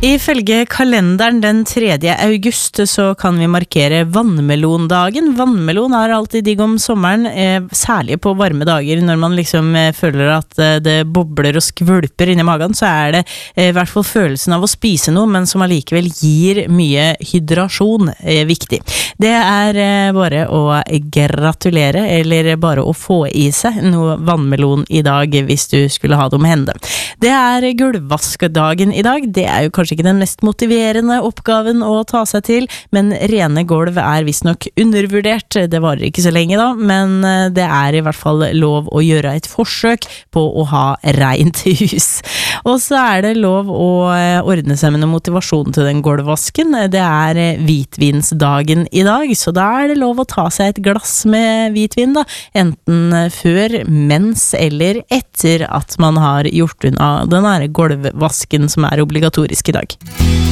Ifølge kalenderen den 3. august så kan vi markere vannmelondagen. Vannmelon alltid digg om sommeren, særlig på varme dager når man liksom føler at det bobler og skvulper inni magen, så det I hvert fall følelsen av å spise noe, men som allikevel gir mye hydrasjon viktig. Det bare å gratulere, eller bare å få I seg noe vannmelon I dag hvis du skulle ha det om hende. Det gulvvaskdagen I dag. Det jo kanskje ikke den mest motiverende oppgaven å ta seg til, men rene gulv visst nok undervurdert. Det varer ikke så lenge da, men det I hvert fall lov å gjøre et forsøk på å ha rent hus. Og så det lov å ordne seg med noe motivasjon til den gulvvasken. Det hvitvinsdagen I dag, så da det lov å ta seg et glass med hvitvin da, enten før, mens eller etter at man har gjort unna den gulvvasken som obligatorisk I dag.